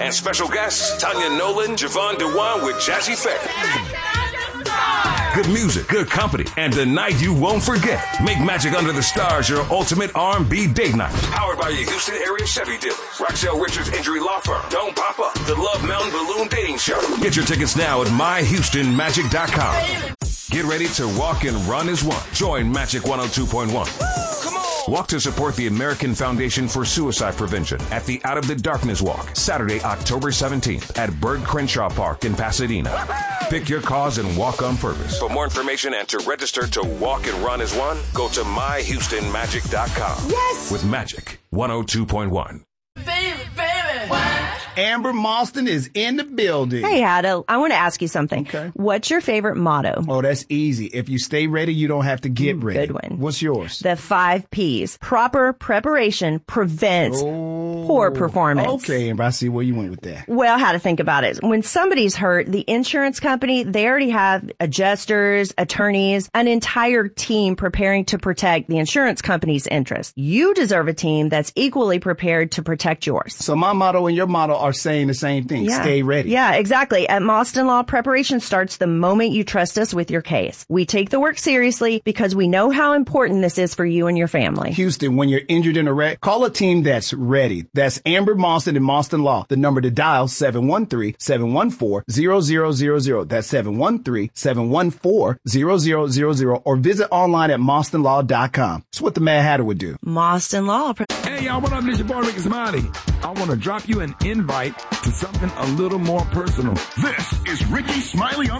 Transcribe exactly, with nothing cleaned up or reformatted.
And special guests, Tanya Nolan, Javon Dewan with Jazzy Fair. Good music, good company, and a night you won't forget. Make Magic Under the Stars your ultimate R and B date night. Powered by your Houston area Chevy dealers. Roxelle Richards Injury Law Firm. Don't Pop Up. The Love Mountain Balloon Dating Show. Get your tickets now at my houston magic dot com. Get ready to walk and run as one. Join Magic one oh two point one. Come on. Walk to support the American Foundation for Suicide Prevention at the Out of the Darkness Walk, Saturday, October seventeenth at Byrd Crenshaw Park in Pasadena. Pick your cause and walk on purpose. For more information and to register to walk and run as one, go to my houston magic dot com. Yes! With Magic one oh two point one. Baby, baby. What? Amber Moston is in the building. Hey, Hada, I want to ask you something. Okay. What's your favorite motto? Oh, that's easy. If you stay ready, you don't have to get Mm, ready. good one. What's yours? The five P's. Proper preparation prevents Oh. poor performance. Okay, Amber, I see where you went with that. Well, how to think about it. When somebody's hurt, the insurance company, they already have adjusters, attorneys, an entire team preparing to protect the insurance company's interest. You deserve a team that's equally prepared to protect yours. So my motto and your motto are saying the same thing. Yeah. Stay ready. Yeah, exactly. At Moston Law, preparation starts the moment you trust us with your case. We take the work seriously because we know how important this is for you and your family. Houston, when you're injured in a wreck, call a team that's ready. That's Amber Moston and Moston Law. The number to dial, seven one three, seven one four, zero zero zero zero. That's seven one three, seven one four, zero zero zero zero. Or visit online at moston law dot com. It's what the Mad Hatter would do. Moston Law. Hey, y'all, what up? This your boy, Ricky Smiley. I want to drop you an invite to something a little more personal. This is Ricky Smiley on